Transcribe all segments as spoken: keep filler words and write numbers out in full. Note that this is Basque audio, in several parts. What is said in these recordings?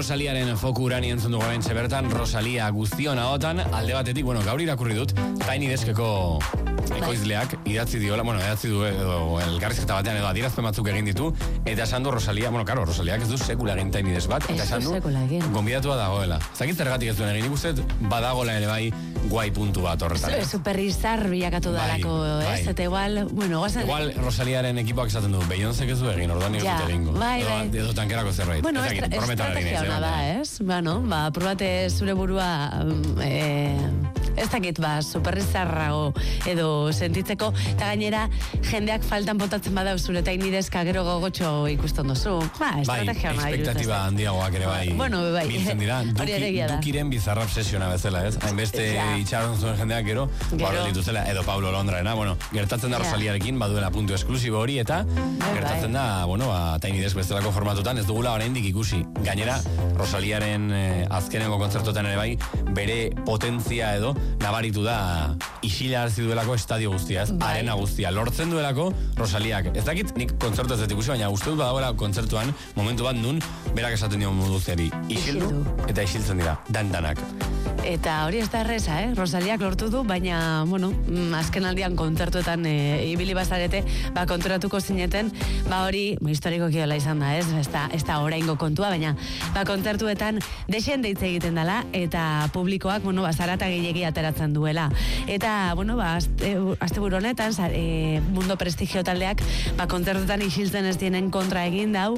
Rosaliaren foku urani entzun dugu bentsa bertan, Rosalia guztion ahotan, alde batetik, bueno, gaur irakurri dut, Tiny Deskeko ekoizleak idatzi diola, bueno, idatzi du edo elkarrizketa batean edo adierazpen batzuk egin ditu, eta esan du Rosalia, bueno, karo, Rosaliak ez du sekula egin Tiny Desk bat, eta esan du gonbidatua dagoela. Zakit zergatik ez duen egin, ikustet badagola ere bai guai puntu bat horretan. Superizar bilakatu dalako, ez? Eta igual, bueno, guazen... Igual Rosaliaren ekipoak esaten du, Beyoncék ez du egin, orduan nire dute egingo. Bai, bai. Edo tankerako zerbait. Bueno, estrategia hona da, ez? Bueno, ba, probate zure burua, ez dakit, ba, superrizarrago edo sentitzeko, eta gainera, jendeak faltan botatzen badau zure Tiny Deska gero gogotxo ikusten dozu. Ba, estrategia hona da. Bai, espektatiba handiagoak ere bai. Bueno, bai. Biltzen dira, dukiren bizarra obsesiona bezala, ez? Hainbeste itxaron zuen jendeak gero, barro dituzela, edo Paulo Londraena, bueno, gertatzen da Rosaliarekin, baduela puntu esklusibo hori, eta gertatzen da, bueno, ba, Tiny Desk bezalako formatutan, ez dugula oraindik ikusi. Gainera, Rosaliaren eh, azkenengo kontzertotan ere bai, bere potentzia edo, nabaritu da isila hartzi duelako estadio guztia, ez? Bai. Arena guztia, lortzen duelako Rosaliak. Ez dakit, nik kontzertu ez dut ikusi, baina uste dut badagoela kontzertuan, momentu bat nun, berak esaten dio moduziari, isildu, eta isiltzen dira, dandanak. Eta hori ez da erreza, eh? Rosaliak lortu du, baina, bueno, azken aldian kontzertuetan e, ibili bazarete, ba, konturatuko zineten, ba, hori, historiko kiola izan da, ez? Ez da, ez da oraingo kontua, baina, ba, kontzertuetan desen deitze egiten dela, eta publikoak, bueno, ba, zarata gehiegi ateratzen duela. Eta, bueno, ba, azte, azte buru honetan, zar, e, Mundo Prestigio taldeak, ba, kontzertuetan isiltzen ez dienen kontra egin dau,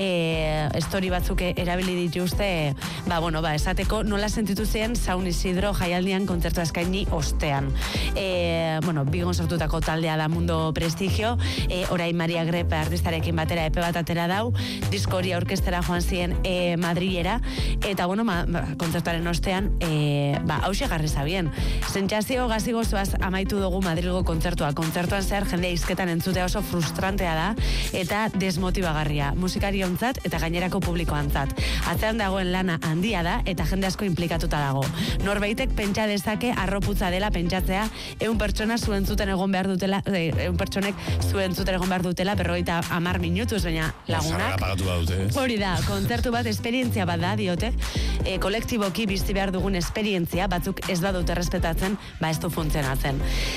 e, story batzuk erabili dituzte, ba, bueno, ba, esateko nola sentitu zen San Isidro jaialdian kontzertu eskaini ostean. E, bueno, bigon sortutako taldea da Mundo Prestigio, e, orain Maria Grepe artistarekin batera epe bat atera dau, disko hori aurkeztera joan ziren e, Madrilera, eta bueno, ma, ma, kontzertuaren ostean, e, ba, hauxe jarri zabien. Sentsazio gazi gozoaz amaitu dugu Madrilgo kontzertua. Kontzertuan zer jendea izketan entzutea oso frustrantea da, eta desmotibagarria, musikariontzat eta gainerako publikoantzat. Atzean dagoen lana handia da, eta jende asko implikatuta dago. Norbaitek pentsa dezake arroputza dela pentsatzea ehun pertsona zuen zuten egon behar dutela, ehun pertsonek zuen zuten egon behar dutela berrogeita hamar minutuz, baina lagunak hori da, kontzertu bat esperientzia bat da, diote, e, kolektiboki bizi behar dugun esperientzia, batzuk ez badute errespetatzen, ba ez du funtzionatzen.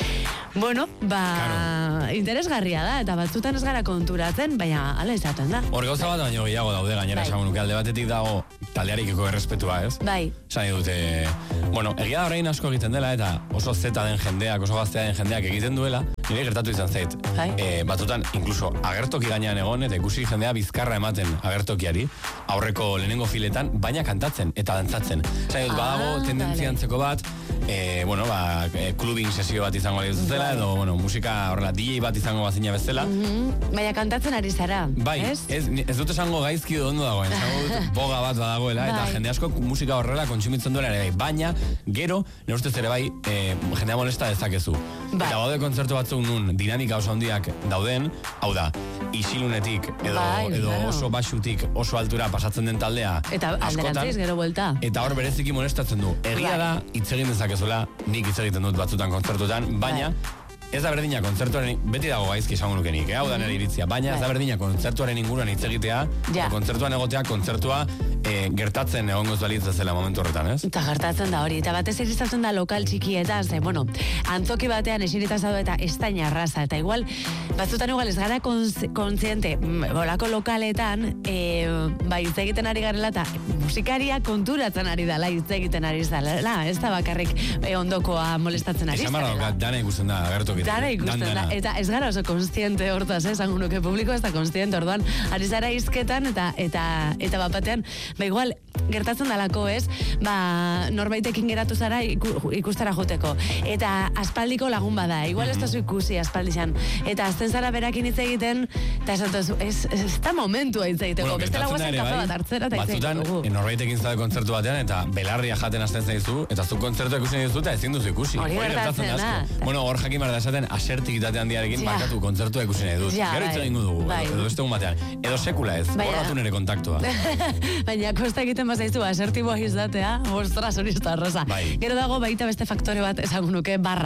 Bueno, ba, claro. Interesgarria da, eta batzutan ez gara konturatzen, baina ala izaten da. Hor gauza bat baino gehiago daude, gainera esango nuke, alde batetik dago taldearekiko errespetua, ez? Bai. Zani dute, bueno, egia da orain asko egiten dela, eta oso zeta den jendeak, oso gaztea den jendeak egiten duela, nire gertatu izan zait. Bai. E, batzutan, inkluso agertoki gainean egon, eta ikusi jendea bizkarra ematen agertokiari, aurreko lehenengo filetan, baina kantatzen eta dantzatzen. Zani dut, badago tendentzia antzeko bat, e, bueno, ba, e, clubbing sesio bat izango ali duzela, edo, bueno, musika horrela, D J bat izango bazina bezala. Mm-hmm. Baina kantatzen ari zara, bai, ez? Ez, ez dut esango gaizki ondo dagoen, esango dut boga bat badagoela, eta jende asko musika horrela kontsumitzen duela ere bai, baina, gero, nire ustez ere bai, e, jendea molesta dezakezu. Bai. Eta baude kontzertu batzuk nun, dinamika oso handiak dauden, hau da, isilunetik, edo, bai, edo claro. Oso baxutik, oso altura pasatzen den taldea, eta alderantziz gero buelta. Eta hor bereziki molestatzen du. Egia da, hitz egin dezakezuela, nik hitz egiten dut batzutan kontzertutan, baina, ez da berdina kontzertuaren, beti dago gaizki esango nukenik, eh? Hau da nire iritzia, baina ez da berdina kontzertuaren inguruan hitz egitea, ja. Kontzertuan egotea, kontzertua e, gertatzen egongo zualitza zela momentu horretan, ez? Eta gertatzen da hori, eta batez irizatzen da lokal txikietan, ze, bueno, antzoki batean eserita zaude eta ez da inarraza, eta igual, batzutan igual ez gara kontziente, bolako lokaletan, e, ba, hitz egiten ari garela, eta musikaria konturatzen ari dela, hitz egiten ari zela, ez da bakarrik e, ondokoa molestatzen ari zela. Esan barra, dana ikusten da, agertoki. Dara ikusten da, eta ez gara oso konstiente hortaz, eh, esango nuke publiko ez da konstiente, orduan, ari zara izketan, eta, eta, eta bapatean, ba igual, gertatzen dalako, ez, ba, norbaitekin geratu zara iku, ikustara joteko, eta aspaldiko lagun bada, igual ez da zu ikusi aspaldizan, eta azten zara berakin hitz egiten, eta esantozu, ez, ez da momentua hitz egiteko, bueno, beste laguazen kafe bat hartzera, eta hitz egiteko. Batzutan, norbaitekin zade kontzertu batean, eta belarria jaten azten zaizu, eta zu kontzertu ikusi dizu, eta ezin duzu ikusi. Hori gertatzen da. Bueno, hor jakin behar da esaten, asertik itatean handiarekin ja. Markatu kontzertua ikusi nahi dut. Ja, gero hitz egingo dugu, bai. Edo beste egun batean. Edo sekula ez, horratu nire kontaktua. Baina kosta egiten bazaizu, asertiboa izatea, ostras, hori ez da arraza. Bai. Gero dago baita beste faktore bat esango nuke, barra.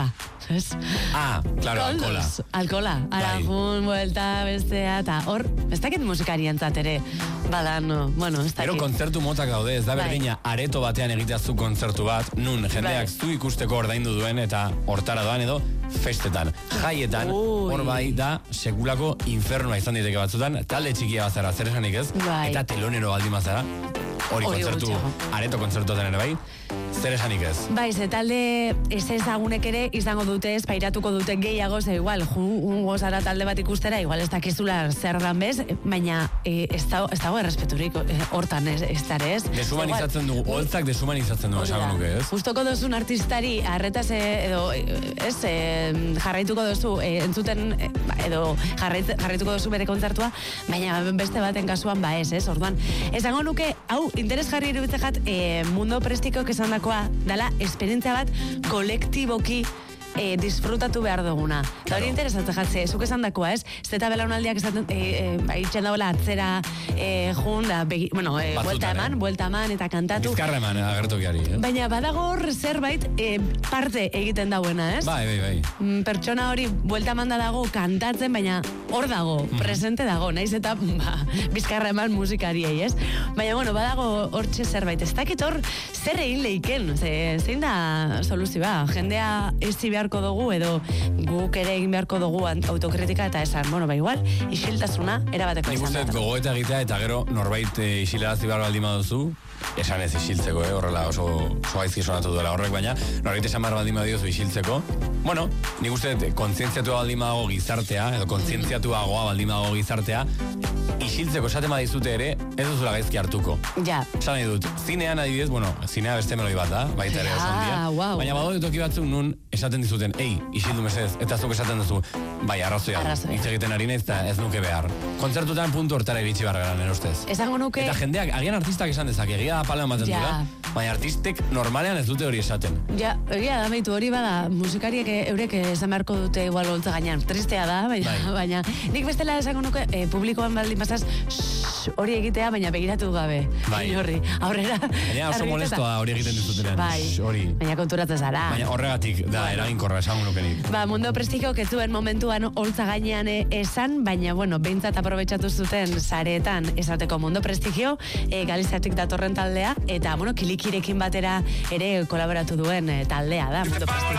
ez? Ah, claro, alkola. Alkola, arajun, buelta, bestea, eta hor, ez dakit musikari entzat ere, bada, no, bueno, ez dakit. Pero kontzertu motak daude, ez da berdina areto batean egiteazu kontzertu bat, nun jendeak zu ikusteko ordaindu duen eta hortara doan edo festetan, jaietan, hor bai da sekulako infernua izan diteke batzutan, talde txikia bazara, zer esanik ez, eta telonero baldin bazara, hori kontzertu, areto kontzertuaten ere bai, zer esanik ez. Bai, ze talde ez ezagunek ere izango dute ez, pairatuko dute gehiago, ze igual, jungo zara talde bat ikustera, igual ez dakizula zer dan bez, baina e, ez dago errespeturik hortan ez, ez dara ez. Deshumanizatzen du, holtzak deshumanizatzen du, esango nuke ez. Gustoko dozun artistari, arretaz edo, ez, e, jarraituko dozu, e, entzuten, edo jarrait, jarraituko dozu bere kontzertua, baina beste baten kasuan ba ez, ez, orduan. Esango nuke, hau, interes jarri irubitzejat, e, Mundo Prestikok esan dakoa, dala, esperientzia bat kolektiboki e, disfrutatu behar duguna. Claro. Da hori interesatzen jatze, zuk esan dakoa, ez? Zeta belaunaldiak esaten, e, e, itxen dagoela atzera e, jun, da, begi, bueno, e, buelta eman, eh? buelta eman eta kantatu. Bizkarra eman, agertokiari, eh? Baina badago hor zerbait e, parte egiten dauena, ez? Bai, bai, bai. Mm, pertsona hori buelta eman da dago kantatzen, baina hor dago, mm. presente dago, naiz eta ba, bizkarra eman musikariei, ez? Baina, bueno, badago hortxe zerbait, ez dakit hor zer egin leiken, ze, zein da soluzioa, jendea ezi beharko dugu, edo guk ere egin beharko dugu autokritika eta esan, bueno, ba igual, isiltasuna erabateko izan. Nik uste gogoeta egitea eta gero norbait e, isilarazi behar baldin baduzu, esan ez isiltzeko, eh? Horrela oso gaizki sonatu duela horrek, baina norbait esan behar baldin badiozu isiltzeko. Bueno, nik uste kontzientziatu baldin badago gizartea, edo kontzientziatuagoa baldin badago gizartea, isiltzeko esaten badizute ere, ez duzula gaizki hartuko. Ja. Esan nahi dut, zinean adibidez, bueno, zinea beste meloi bat da, baita ere oso handia. Wow. Baina badaude toki batzuk nun esaten dizuten, ei, isildu mesedez, eta zuk esaten duzu, bai, arrazoia, hitz egiten ari naiz, eta ez nuke behar. Kontzertutan puntu hortara iritsi behar gara, nire ustez. Esango nuke... Eta jendeak, agian artistak esan dezak, egia da pala ematen ja. dura, baina artistek normalean ez dute hori esaten. Ja, egia da, meitu hori bada, musikariek eurek esan beharko dute igual holtza gainean. Tristea da, baina, bai. baina nik bestela esango nuke, e, publikoan baldin bazaz, hori egitea, baina begiratu gabe. Bai. Horri, aurrera. Baina oso molestoa hori egiten dizutenean. Bai, hori. baina konturatzen zara. Baina horregatik, da, eraginkorra esango nukenik. Ba, Mundo Prestikok ez zuen momentuan holtza gainean esan, baina, bueno, behintzat aprobetxatu zuten sareetan esateko Mundo Prestigio, e, Galiziatik datorren taldea, eta, bueno, Kilikirekin batera ere kolaboratu duen e, taldea da, Mundo Prestigio.